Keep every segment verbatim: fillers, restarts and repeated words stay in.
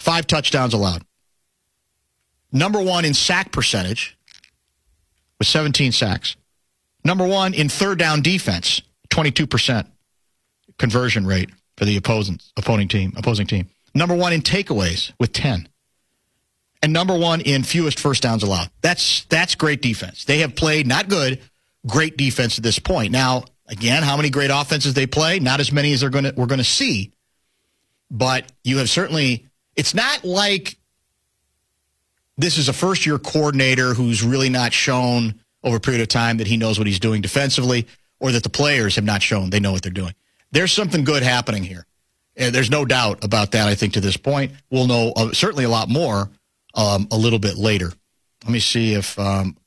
Five touchdowns allowed. Number one in sack percentage with seventeen sacks. Number one in third down defense, twenty-two percent conversion rate for the opposing opposing team. Opposing team. Number one in takeaways with ten. And number one in fewest first downs allowed. That's that's great defense. They have played, not good, great defense at this point. Now, again, how many great offenses they play? Not as many as they're gonna, we're going to see. But you have certainly, it's not like this is a first-year coordinator who's really not shown over a period of time that he knows what he's doing defensively, or that the players have not shown they know what they're doing. There's something good happening here. And there's no doubt about that, I think, to this point. We'll know uh, certainly a lot more um, a little bit later. Let me see if um,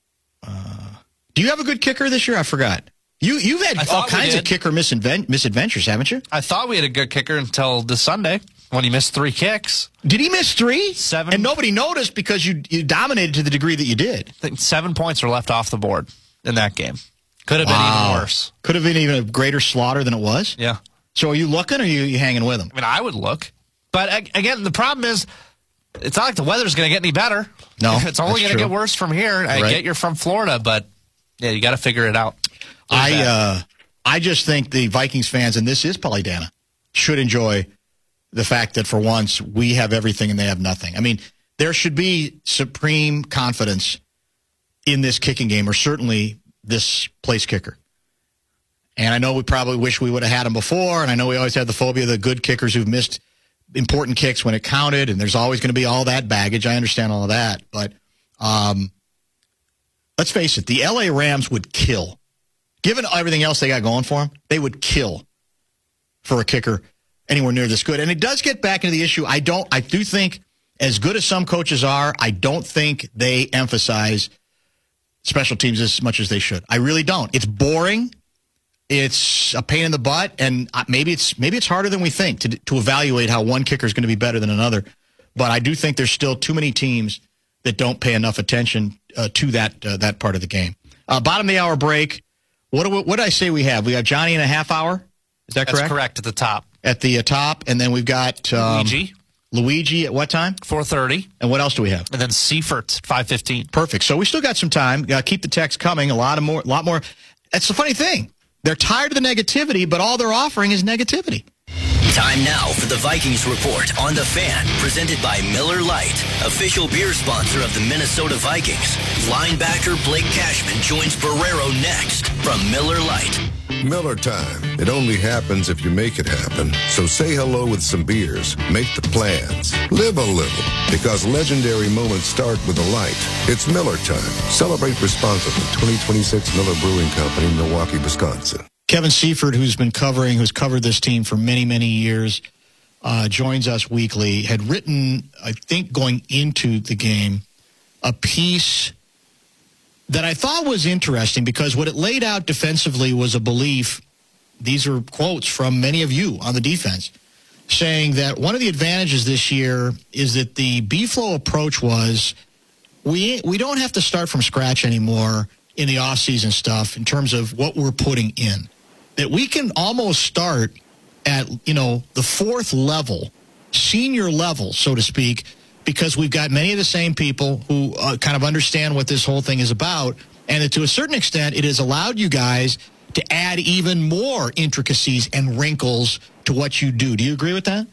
uh, – do you have a good kicker this year? I forgot. You, you've had all kinds of kicker misadvent- misadventures, haven't you? I thought we had a good kicker until this Sunday when he missed three kicks. Did he miss three? Seven. And nobody noticed because you you dominated to the degree that you did. I think seven points were left off the board in that game. Could have wow. been even worse. Could have been even a greater slaughter than it was? Yeah. So are you looking or are you, you hanging with him? I mean, I would look. But, again, the problem is it's not like the weather's going to get any better. No, it's only going to get worse from here. I right. get you're from Florida, but, yeah, you got to figure it out. There's I uh, I just think the Vikings fans, and this is Pollydana, should enjoy the fact that for once we have everything and they have nothing. I mean, there should be supreme confidence in this kicking game, or certainly this place kicker. And I know we probably wish we would have had him before, and I know we always had the phobia of the good kickers who've missed important kicks when it counted, and there's always going to be all that baggage. I understand all of that. But um, let's face it, the L A Rams would kill. Given everything else they got going for them, they would kill for a kicker anywhere near this good. And it does get back into the issue. I don't. I do think, as good as some coaches are, I don't think they emphasize special teams as much as they should. I really don't. It's boring. It's a pain in the butt, and maybe it's maybe it's harder than we think to to evaluate how one kicker is going to be better than another. But I do think there's still too many teams that don't pay enough attention uh, to that uh, that part of the game. Uh, bottom of the hour break. What do we, what did I say we have? We got Johnny in a half hour. Is that correct? That's correct at the top. At the uh, top, and then we've got um, Luigi. Luigi at what time? four thirty. And what else do we have? And then Seifert at five fifteen. Perfect. So we still got some time. Uh, keep the text coming. A lot of more. A lot more. That's the funny thing. They're tired of the negativity, but all they're offering is negativity. Time now for the Vikings Report on The Fan, presented by Miller Lite, official beer sponsor of the Minnesota Vikings. Linebacker Blake Cashman joins Barrero next from Miller Lite. Miller time. It only happens if you make it happen. So say hello with some beers. Make the plans. Live a little. Because legendary moments start with a light. It's Miller time. Celebrate responsibly. twenty twenty-six Miller Brewing Company, Milwaukee, Wisconsin. Kevin Seifert, who's been covering, who's covered this team for many, many years, uh, joins us weekly, had written, I think going into the game, a piece that I thought was interesting because what it laid out defensively was a belief, these are quotes from many of you on the defense, saying that one of the advantages this year is that the B-flow approach was we we don't have to start from scratch anymore in the offseason stuff in terms of what we're putting in. That we can almost start at, you know, the fourth level, senior level, so to speak, because we've got many of the same people who uh, kind of understand what this whole thing is about, and that to a certain extent it has allowed you guys to add even more intricacies and wrinkles to what you do. Do you agree with that?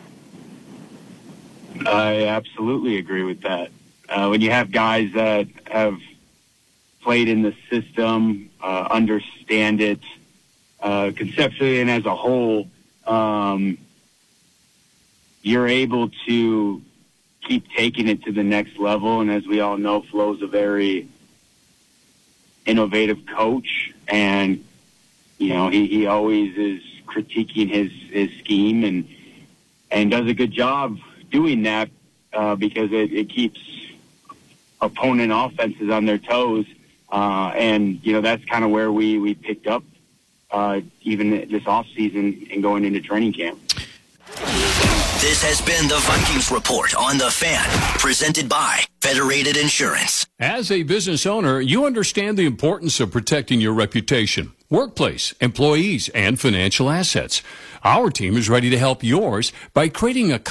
I absolutely agree with that. Uh, when you have guys that have played in the system, uh, understand it uh, conceptually and as a whole, um, you're able to keep taking it to the next level. And as we all know, Flo's a very innovative coach, and you know he, he always is critiquing his, his scheme and and does a good job doing that uh, because it, it keeps opponent offenses on their toes. Uh, and you know that's kind of where we we picked up uh, even this off season and going into training camp. This has been the Vikings Report on The Fan, presented by Federated Insurance. As a business owner, you understand the importance of protecting your reputation, workplace, employees, and financial assets. Our team is ready to help yours by creating a